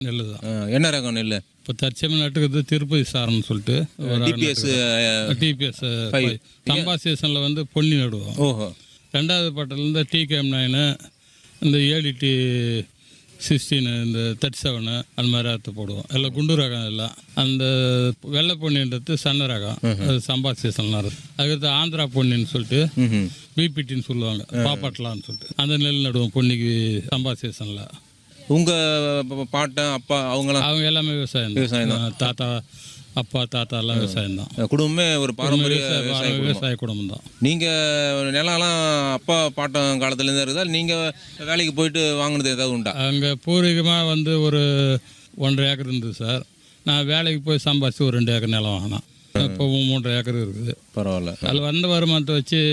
நெல் தான். என்ன ரகம் நெல்? இப்போ தற்சமயம் நட்டுக்கிறது திருப்பதி சாரம்னு சொல்லிட்டு டிபிஎஸ் சம்பா சீசனில் வந்து பொன்னி நடுவோம். ஓஹோ. 2வது பட்டத்துலேருந்து TKM9 இந்த ADT 16 இந்த 37 அந்த மாதிரி அறுத்து போடுவோம். எல்லாம் குண்டு ரகம் எல்லாம். அந்த வெள்ளை பொன்னின்றது சன்ன ரகம், அது சம்பா சீசன்லாம் இருக்கும். அதுக்கடுத்து ஆந்திரா பொன்னின்னு சொல்லிட்டு பிபிடின்னு சொல்லுவாங்க, பாப்பாட்டலான்னு சொல்லிட்டு அந்த நெல் நடுவோம் பொன்னிக்கு சம்பா சீசனில். உங்கள் பாட்டன் அப்பா அவங்க எல்லாமே விவசாயம் தான். தாத்தா அப்பா தாத்தா எல்லாம் விவசாயம் தான். குடும்பமே ஒரு பாரம்பரிய விவசாய குடும்பம் தான். நீங்கள் நிலம்லாம் அப்பா பாட்டம் காலத்துலேருந்து இருக்குதா? நீங்கள் வேலைக்கு போயிட்டு வாங்கினது ஏதாவது உண்டா? அங்கே பூர்வீகமாக வந்து ஒரு 1.5 ஏக்கர் இருந்தது சார். நான் வேலைக்கு போய் சம்பாதிச்சு ஒரு 2 ஏக்கர் நிலம் வாங்கினேன். இப்போ 3 ஏக்கர் இருக்குது. பரவாயில்ல. அதில் வந்த வருமானத்தை வச்சு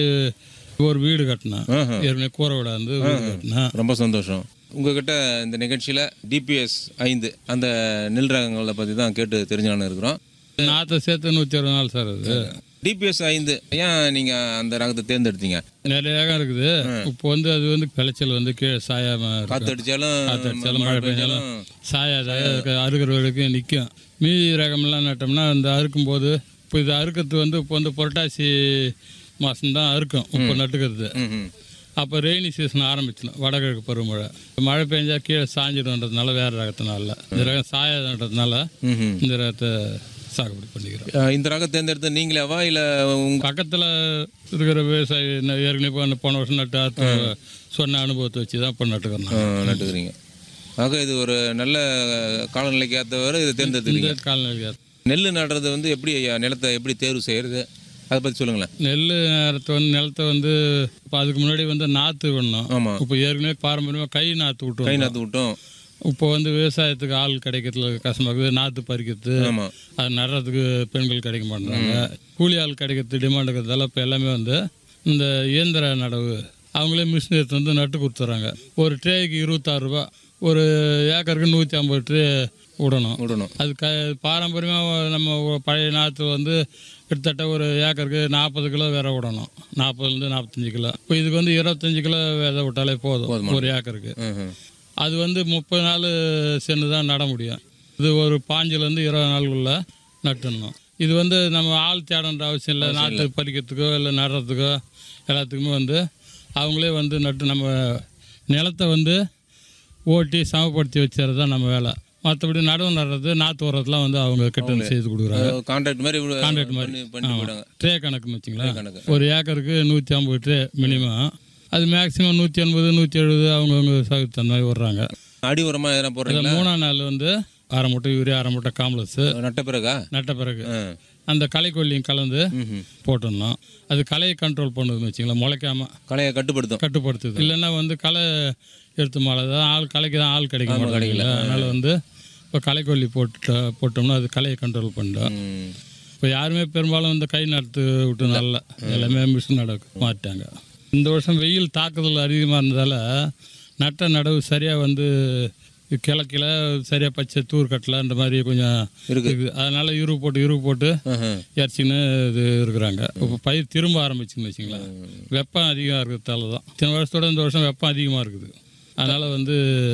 ஒரு வீடு கட்டினேன். ஏற்கனவே கூரை விட வந்து வீடு கட்டினேன். ரொம்ப சந்தோஷம். உங்ககிட்ட இந்த நிகழ்ச்சியில் DPS 5 அந்த நெல் ரகங்களை பற்றி தான் கேட்டு தெரிஞ்சானு இருக்கிறோம். நாற்றை சேர்த்து 160 நாள் சார். அது DPS 5 ஏன் நீங்கள் அந்த ரகத்தை தேர்ந்தெடுத்தீங்க? நிறைய ரகம் இருக்குது. இப்போ வந்து அது வந்து விளைச்சல் வந்து கீழே சாயாமல், காற்று அடித்தாலும் மழை பெஞ்சாலும் சாயாத அறுக்கிறவர்களுக்கு நிற்கும். மீதி ரகம்லாம் நட்டோம்னா அந்த அறுக்கும்போது இப்போ இது அறுக்கிறது வந்து இப்போ வந்து புரட்டாசி மாதம்தான் அறுக்கும் இப்போ நட்டுக்கிறது. அப்போ ரெய்னி சீசன் ஆரம்பிச்சிடும், வடகிழக்கு பருவமழை. மழை பெஞ்சா கீழே சாஞ்சிடும்ன்றதுனால வேறு ரகத்தினால இந்த ரகம் சாயாதுன்றதுனால இந்த ரகத்தை சாகுபடி பண்ணிக்கிறோம். இந்த ரகம் தேர்ந்தெடுத்து நீங்களாவா இல்லை உங்கள் பக்கத்தில் இருக்கிற விவசாயி ஏற்கனவே போன வருஷம் நட்டு சொன்ன அனுபவத்தை வச்சு தான் இப்போ நட்டுக்கிறீங்க? ஆக இது ஒரு நல்ல காலநிலைக்கு ஏற்றவரை இதை தேர்ந்தெடுத்துக்கிறீங்க. காலநிலைக்கு ஏற்ற நெல் நடுறது வந்து எப்படி நிலத்தை எப்படி தேர்வு செய்கிறது அதை பற்றி சொல்லுங்களேன். நெல் நிலத்தை வந்து இப்போ அதுக்கு முன்னாடி வந்து நாற்று விடணும். ஆமாம். இப்போ ஏற்கனவே பாரம்பரியமாக கை நாற்று விட்டோம். இப்போ வந்து விவசாயத்துக்கு ஆள் கிடைக்கிறதுல கஷ்டமாகுது. நாற்று பறிக்கிறது, அது நடுறதுக்கு பெண்கள் கிடைக்க மாட்டாங்க. கூலி ஆள் கிடைக்கிறது டிமாண்ட் இருக்கிறதால இப்போ எல்லாமே வந்து இந்த இயந்திர நடவு அவங்களே மிஷின் எடுத்து வந்து நட்டு கொடுத்துட்றாங்க. ஒரு ட்ரேக்கு 26 ரூபா, ஒரு ஏக்கருக்கு 150 ட்ரே விடணும். அது பாரம்பரியமாக நம்ம பழைய நாற்று வந்து கிட்டத்தட்ட ஒரு ஏக்கருக்கு 40 கிலோ விதை விடணும், 40லேருந்து 45 கிலோ. இப்போ இதுக்கு வந்து 25 கிலோ விதை விட்டாலே போதும் ஒரு ஏக்கருக்கு. அது வந்து 30 நாள் சென்று தான் நட முடியும். இது ஒரு 5லேருந்து 20 நாளுக்குள்ளே நட்டுடணும். இது வந்து நம்ம ஆள் தேடன்ற அவசியம் இல்லை. நாற்று பறிக்கிறதுக்கோ இல்லை நடுறதுக்கோ எல்லாத்துக்குமே வந்து அவங்களே வந்து நட்டு நம்ம நிலத்தை வந்து ஓட்டி சமப்படுத்தி வச்சுறது தான் நம்ம வேலை. மற்றபடி நடவு நடுறது நாற்று வர்றதுலாம் வந்து அவங்க கிட்ட செய்து கொடுக்குறாங்க. கான்ட்ராக்ட் மாதிரி ட்ரே கணக்குன்னு வச்சுங்களேன். ஒரு ஏக்கருக்கு 150 ட்ரே மினிமம். அது மேக்ஸிமம் 180 170 அவங்கவுங்க சகுத்து அந்த மாதிரி விடுறாங்க. அடி உரமாக எதனா போடுறாங்க. 3ஆம் நாள் வந்து 1/2 மூட்டை யூரியா, 1/2 மூட்டை காம்ப்ளெக்ஸ் நட்ட பிறகு அந்த களைக்கொல்லியும் கலந்து போட்டுடணும். அது களையை கண்ட்ரோல் பண்ணுதுன்னு வச்சுங்களேன். முளைக்காமல் களையை கட்டுப்படுத்துது. இல்லைன்னா வந்து களை எடுத்து மழை தான் களைக்கு தான் ஆள் கிடைக்க மாட்டேங்கல. அதனால் வந்து இப்போ களைக்கொல்லி போட்டோம்னா அது களையை கண்ட்ரோல் பண்ணிட்டோம். இப்போ யாருமே பெரும்பாலும் இந்த கை நட்டு விட்டு நல்லா எல்லாமே மிஷின் மாட்டாங்க. இந்த வருஷம் வெயில் தாக்குதல் அதிகமாக இருந்ததால் நட்ட நடவு சரியாக வந்து கிழக்கில் சரியாக பச்சை தூர் கட்டலைன்ற மாதிரி கொஞ்சம் இருக்குது. அதனால் இருவு போட்டு இறச்சின்னு இது இருக்கிறாங்க. இப்போ பயிர் திரும்ப ஆரம்பிச்சுன்னு வச்சுங்களேன். வெப்பம் அதிகமாக இருக்கிறதால தான் இத்தனை வருஷத்தோட இந்த வருஷம் வெப்பம் அதிகமாக இருக்குது. அதனால் வந்து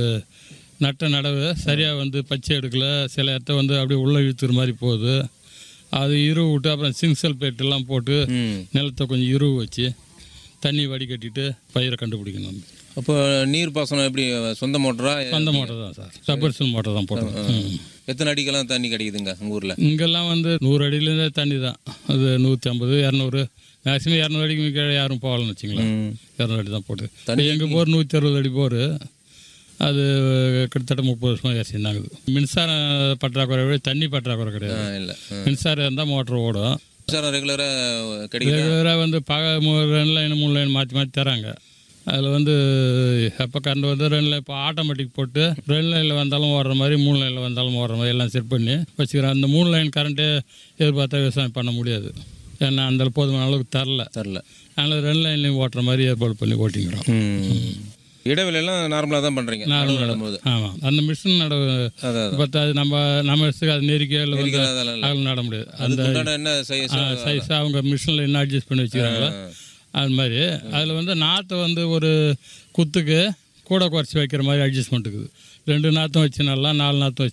நட்ட நடவு சரியாக வந்து பச்சை எடுக்கலை. சில இடத்த வந்து அப்படியே உள்ளே இழுத்துற மாதிரி போகுது. அது இருவு விட்டு அப்புறம் சிங்க் சல்பேட்டெல்லாம் போட்டு நிலத்தை கொஞ்சம் இருவு வச்சு தண்ணி வடிகட்டிட்டு பயிரை கண்டுபிடிக்கணும். அப்போ நீர் பாசனம் எப்படி? சொந்த மோட்டரா? சொந்த மோட்டர் தான் சார். சப்மர்சிபிள் மோட்டர் தான் போட்டோம். எத்தனை அடிக்கெல்லாம் தண்ணி கிடைக்குதுங்க உங்கள் ஊரில்? இங்கெல்லாம் வந்து 100 அடியிலேருந்தே தண்ணி தான். அது 150 200 மேக்ஸிமம் 200 அடிக்கு கீழே யாரும் போகலன்னு வச்சுங்களேன். 200 அடி தான் போட்டு. எங்கள் போர் 160 அடி போர். அது கிட்டத்தட்ட 30 வருஷமாக ஏசினாங்குது. மின்சார பற்றாக்குறை விட தண்ணி பற்றாக்குறை கிடையாது. இல்லை, மின்சாரம் இருந்தால் மோட்டர் ஓடும். ரெகுலராக வந்து 2 லைன் 3 லைன் மாற்றி தராங்க. அதில் வந்து எப்போ கரண்ட் வந்து 2 லைன் இப்போ ஆட்டோமேட்டிக் போட்டு 2 லைனில் வந்தாலும் ஓடுற மாதிரி 3 லைனில் வந்தாலும் ஓடுற மாதிரி எல்லாம் செட் பண்ணி வச்சுக்கிறேன். அந்த 3 லைன் கரண்ட்டே எதிர்பார்த்தா விவசாயம் பண்ண முடியாது. ஏன்னா அந்த போதுமான அளவுக்கு தரல. அதனால் 2 லைன்லையும் ஓட்டுற மாதிரி ஏற்பாடு பண்ணி ஓட்டிக்கிறோம். இடைவெளியெல்லாம் நார்மலாக தான் பண்ணுறீங்க? நடும்போது ஆமாம். அந்த மிஷின் நடவு பார்த்தா அது நம்ம அது நெருக்கியில் வந்து அதில் நட முடியாது. அந்த என்ன சைஸ் அவங்க மிஷினில் என்ன அட்ஜஸ்ட் பண்ணி வச்சுக்கிறாங்களோ அது மாதிரி. அதில் வந்து நாற்றை வந்து ஒரு குத்துக்கு கூட குறைச்சி வைக்கிற மாதிரி அட்ஜஸ்ட்மெண்ட் இருக்குது. 2 நாற்றும் வச்சு நடலாம், 4 நாற்றும்